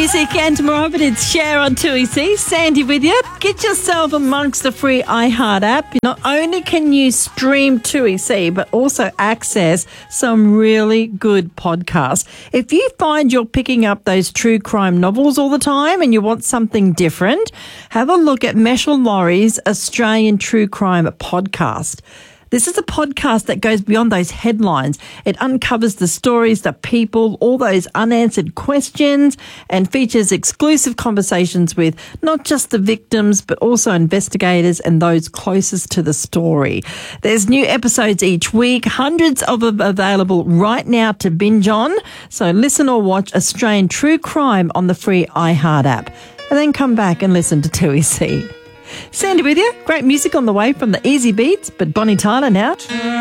Music and more of it. It's Share on 2EC. Sandy with you. Get yourself amongst the free iHeart app. Not only can you stream 2EC, but also access some really good podcasts. If you find you're picking up those true crime novels all the time and you want something different, have a look at Meshel Laurie's Australian True Crime podcast. This is a podcast that goes beyond those headlines. It uncovers the stories, the people, all those unanswered questions, and features exclusive conversations with not just the victims, but also investigators and those closest to the story. There's new episodes each week, hundreds of them available right now to binge on. So listen or watch Australian True Crime on the free iHeart app, and then come back and listen to 2EC. Sandy with you. Great music on the way from the Easy Beats, but Bonnie Tyler now.